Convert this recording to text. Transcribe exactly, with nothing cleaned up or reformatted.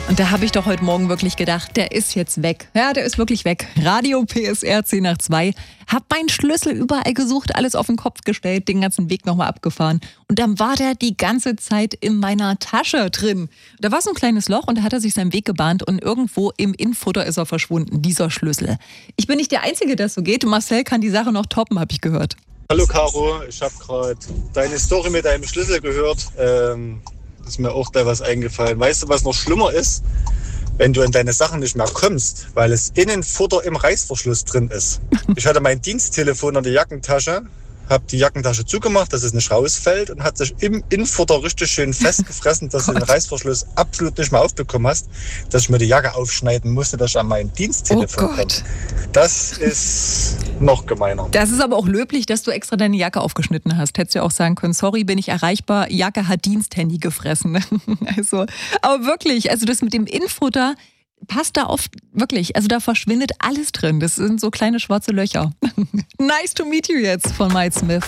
Und da habe ich doch heute Morgen wirklich gedacht, der ist jetzt weg. Ja, der ist wirklich weg. Radio P S R zehn nach zwei. Hab meinen Schlüssel überall gesucht, alles auf den Kopf gestellt, den ganzen Weg nochmal abgefahren. Und dann war der die ganze Zeit in meiner Tasche drin. Da war so ein kleines Loch und da hat er sich seinen Weg gebahnt und irgendwo im Innenfutter ist er verschwunden, dieser Schlüssel. Ich bin nicht der Einzige, der so geht. Marcel kann die Sache noch toppen, habe ich gehört. Hallo Caro, ich habe gerade deine Story mit deinem Schlüssel gehört. Ähm, ist mir auch da was eingefallen. Weißt du, was noch schlimmer ist? Wenn du an deine Sachen nicht mehr kommst, weil es Innenfutter im Reißverschluss drin ist. Ich hatte mein Diensttelefon in der Jackentasche, habe die Jackentasche zugemacht, dass es nicht rausfällt und hat sich im Innenfutter richtig schön festgefressen, dass du den Reißverschluss absolut nicht mehr aufbekommen hast, dass ich mir die Jacke aufschneiden musste, dass ich an mein Diensttelefon Oh komme. Das ist noch gemeiner. Das ist aber auch löblich, dass du extra deine Jacke aufgeschnitten hast. Hättest du ja auch sagen können, sorry, bin ich erreichbar, Jacke hat Diensthandy gefressen. Also, aber wirklich, also das mit dem Innenfutter passt da oft wirklich, also da verschwindet alles drin. Das sind so kleine schwarze Löcher. Nice to meet you jetzt von Mike Smith.